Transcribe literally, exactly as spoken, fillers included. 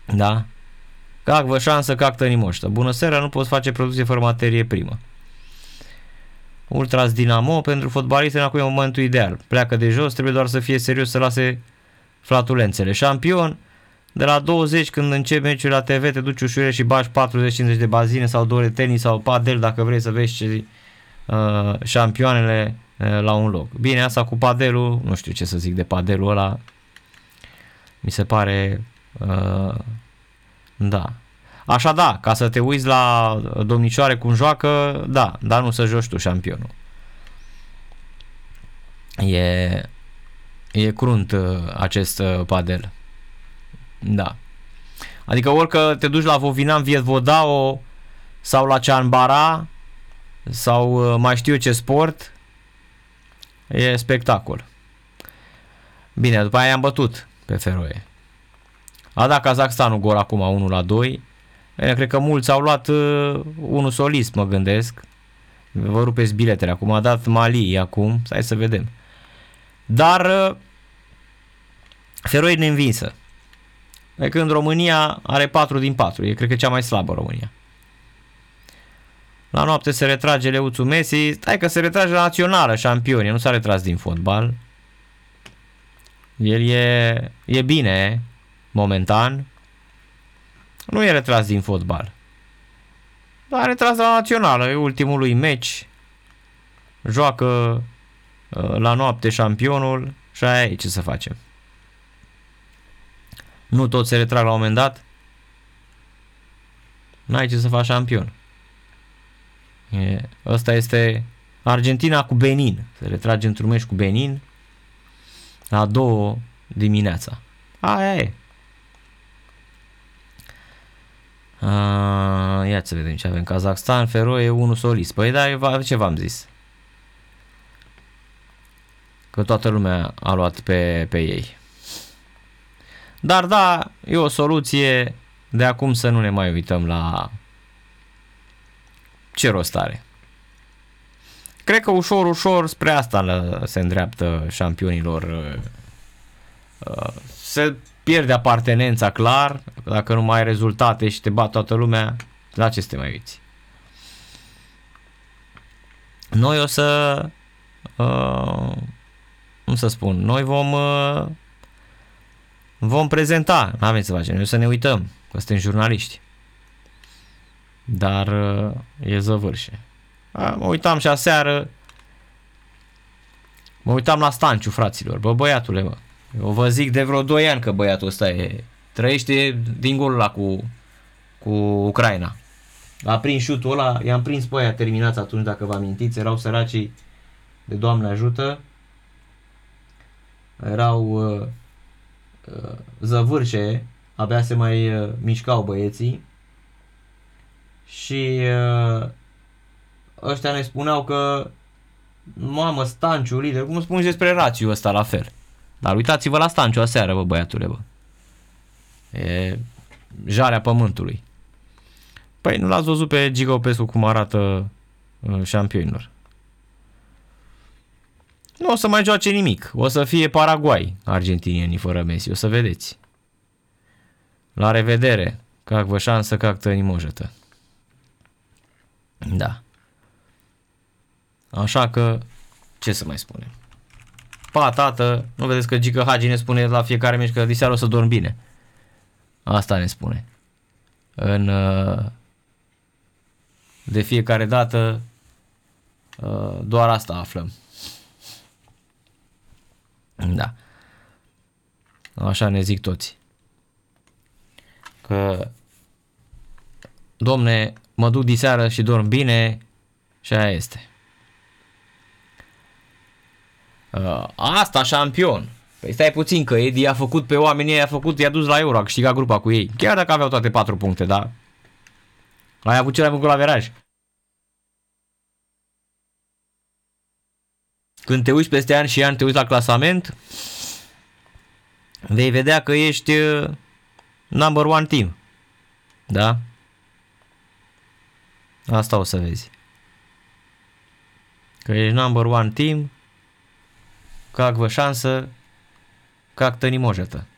Da? Как vă șansă, как-то не может. Bună seara, nu poți face producție fără materie primă. Ultras Dinamo, pentru fotbaliști acum e momentul ideal. Pleacă de jos, trebuie doar să fie serios, să lase flatulențele. Șampion, de la douăzeci când începi meciul la T V, te duci ușuire și bagi patruzeci cincizeci de bazine sau două de tenis sau padel dacă vrei să vezi ce, uh, șampioanele uh, la un loc. Bine, asta cu padelul, nu știu ce să zic de padelul ăla, mi se pare, uh, da. Așa da, ca să te uiți la domnicioare cum joacă, da, dar nu să joci tu șampionul. E, e crunt acest padel. Da. Adică orică te duci la Vovinam Vietvodao sau la Cianbara sau mai știu eu ce sport, e spectacol. Bine, după aia am bătut pe Feroe. A dat Kazakhstanul gol acum unu la doi. Bine, cred că mulți au luat uh, unul solist, mă gândesc. Vă rupeți biletele acum. A dat Mali acum. Stai să vedem. Dar uh, Feroe neînvinsă. De când România are patru din patru. E cred că cea mai slabă România. La noapte se retrage Leuțu Messi. Stai că se retrage la națională, șampionie. Nu s-a retras din fotbal. El e, e bine momentan. Nu e retras din fotbal. Dar a retras la națională. E ultimul lui meci. Joacă uh, la noapte șampionul. Și aia e, ce să facem. Nu tot se retrag la un moment dat. N-ai ce să faci șampion. E, ăsta este Argentina cu Benin. Se retrage într-un meci cu Benin la două dimineața. Aia e. A, ia să vedem ce avem. Kazakhstan, Feroe, unu solist. Păi da, ce v-am zis? Că toată lumea a luat pe, pe ei. Dar da, e o soluție de acum să nu ne mai uităm la ce rost are. Cred că ușor, ușor spre asta se îndreaptă șampionilor. Se pierde apartenența clar, dacă nu mai ai rezultate și te bat toată lumea, la ce să te mai uiți? Noi o să uh, cum să spun, noi vom uh, vom prezenta, n-avem să facem, noi o să ne uităm, că suntem jurnaliști. Dar uh, e zăvârșe. A, mă uitam și aseară, mă uitam la Stanciu, fraților, bă băiatule, mă. Eu vă zic de vreo doi ani că băiatul ăsta e, trăiește din golul ăla cu, cu Ucraina. A prins șutul ăla, i-am prins pe aia terminați atunci, dacă vă amintiți, erau săracii de Doamne ajută. Erau uh, uh, zăvârșe, abia se mai uh, mișcau băieții. Și uh, ăștia ne spuneau că mamă, Stanciu, lider, cum spun și despre Rațiu ăsta la fel. Dar uitați-vă la Stanciu aseară, bă, băiatule, bă. E jarea pământului. Păi nu l-ați văzut pe Giga Opescu cum arată uh, șampionilor. Nu o să mai joace nimic. O să fie Paraguay, argentinienii fără Messi. O să vedeți. La revedere. Как vă șansă, как-то не может. Da. Așa că, ce să mai spunem? Pa, tată, nu vedeți că Gică Hagi ne spune la fiecare meci că diseară o să dorm bine. Asta ne spune. În, de fiecare dată doar asta aflăm. Da. Așa ne zic toți. Că domne, mă duc diseară și dorm bine și aia este. Uh, asta șampion. Păi stai puțin că Edi a făcut pe oamenii, i-a făcut, i-a dus la Euro, a câștigat grupa cu ei. Chiar dacă aveau toate patru puncte, dar ai avut cel mai mult golaveraj. Când te uiți peste ani și ani, te uiți la clasament, vei vedea că ești number one team. Da? Asta o să vezi. Că ești number one team, как vă șansă, как-то не может.